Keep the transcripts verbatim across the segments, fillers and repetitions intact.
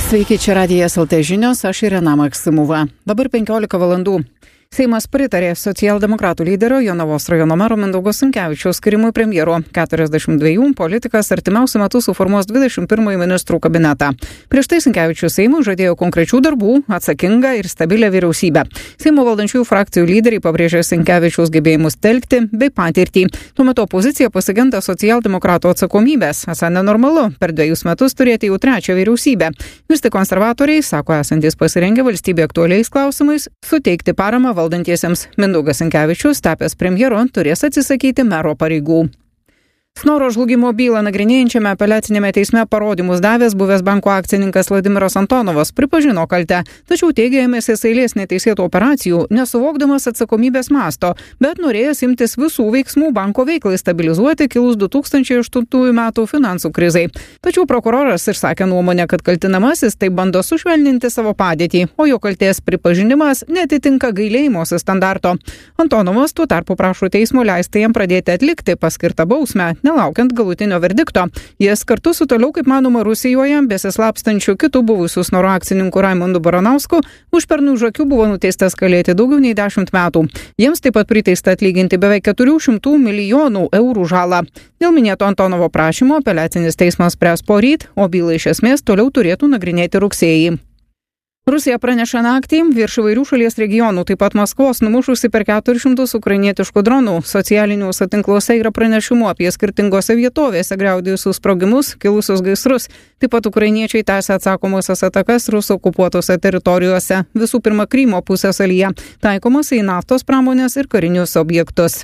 Sveiki, čia Radijas L T žinios, aš Irena Maksimova. Dabar penkiolika valandų. Seimas pritarė socialdemokratų lyderio Jonavos rajono mero Mindaugo Sinkevičiaus skirimui premjero. keturiasdešimt dviejų politikas artimiausiu metu suformuos dvidešimt pirmąjį ministrų kabinetą. Prieš tai Sinkevičius Seimui žadėjo konkrečių darbų, atsakingą ir stabilę vyriausybę. Seimo valdančiųjų frakcijų lyderiai pabrėžė Sinkevičiaus gebėjimus telkti bei patirtį. Tuo metu opozicija pasigenda socialdemokratų atsakomybės. Esą nenormalu per dviejus metus turėti jau trečią vyriausybę. Vis tik konservatoriai, sako esantys pasirengę valstybė aktualiais klausimais, suteikti paramą valdantiesiems. Mindaugas Sinkevičius, tapęs premjeru, turės atsisakyti mero pareigų. Snoro žlugimo bylą nagrinėjančiame apeliacinėme teisme parodymus davęs buvęs banko akcininkas Vladimiras Antonovas pripažino kaltę, tačiau teigė ėmęsis eilės neteisėtų operacijų, nesuvokdamas atsakomybės masto, bet norėjęs imtis visų veiksmų banko veiklai stabilizuoti kilus du tūkstančiai aštuntųjų metų finansų krizai. Tačiau prokuroras išsakė nuomonę, kad kaltinamasis taip bando sušvelninti savo padėtį, o jo kaltės pripažinimas netitinka gailėjimosi standarto. Antonovas tuo tarpu prašo teismo leisti jam pradėti atlikti paskirtą bausmę, nelaukiant galutinio verdikto. Jis kartu su toliau, kaip manoma, Rusijoje besislapstančių kitų buvusių Snoro akcininkų Raimondu Baranausku už pernų už akių buvo nuteistas kalėti daugiau nei dešimt metų. Jiems taip pat priteista atlyginti beveik keturių šimtų milijonų eurų žalą. Dėl minėto Antonovo prašymo apeliacinis teismas spręs poryt, o bylą iš esmės toliau turėtų nagrinėti rugsėjį. Rusija praneša naktį virš įvairių šalies regionų, taip pat Maskvos, numušusi per keturis šimtus ukrainietiškų dronų. Socialiniuose tinkluose yra pranešimų apie skirtingose vietovėse griaudėjusius sprogimus, kilusius gaisrus. Taip pat ukrainiečiai tęsia atsakomosias atakas rusų okupuotose teritorijose, visų pirma Krymo pusiasalyje, taikomas į naftos pramonės ir karinius objektus.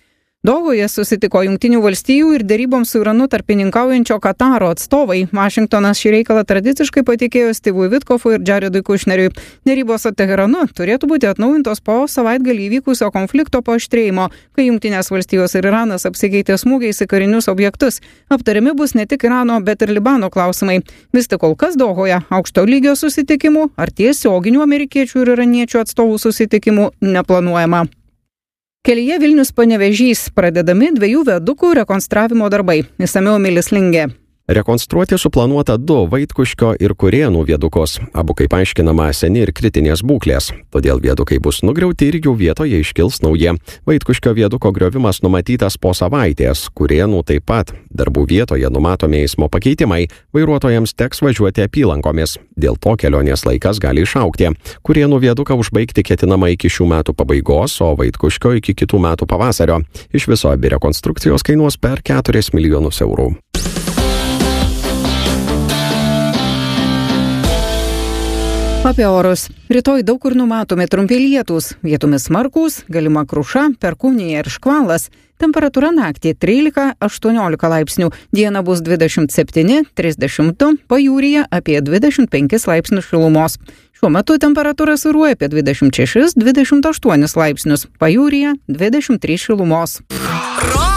Dohoje susitiko Jungtinių valstijų ir deryboms su Iranu tarpininkaujančio Kataro atstovai. Vašingtonas šį reikalą tradiciškai patikėjo Stivui Vitkofui ir Jaredui Kušneriui. Derybos su Teheranu turėtų būti atnaujintos po savaitgalį įvykusio konflikto paaštrėjimo, kai Jungtinės valstijos ir Iranas apsikeitė smūgiais į karinius objektus. Aptariami bus ne tik Irano, bet ir Libano klausimai. Vis tik kol kas Dohoje aukšto lygio susitikimų ar tiesioginių amerikiečių ir iraniečių atstovų susitikimų neplanuojama. Kelyje Vilnius-Panevėžys pradedami dviejų viadukų rekonstravimo darbai. Išsamiau Emilis Lingė. Rekonstruoti suplanuota du Vaitkuškio ir Kurėnų viadukus, abu kaip aiškinama seni ir kritinės būklės. Todėl viadukai bus nugriauti ir jų vietoje iškils nauji. Vaitkuškio viaduko griovimas numatytas po savaitės, Kurėnų taip pat. Darbų vietoje numatomi eismo pakeitimai, vairuotojams teks važiuoti apylankomis. Dėl to kelionės laikas gali išaugti. Kurėnų viaduką užbaigti ketinama iki šių metų pabaigos, o Vaitkuškio iki kitų metų pavasario. Iš viso abi rekonstrukcijos kainuos per keturis milijonus eurų. Apie orus. Rytoj daug kur numatomi trumpi lietūs, vietomis smarkūs, galima kruša, perkūnija ir škvalas. Temperatūra naktį trylika aštuoniolika laipsnių, dieną bus dvidešimt septyni trisdešimt du, pajūryje apie dvidešimt penkis laipsnius šilumos. Šiuo metu temperatūra svyruoja apie dvidešimt šešis dvidešimt aštuonis laipsnius, pajūryje dvidešimt trys šilumos.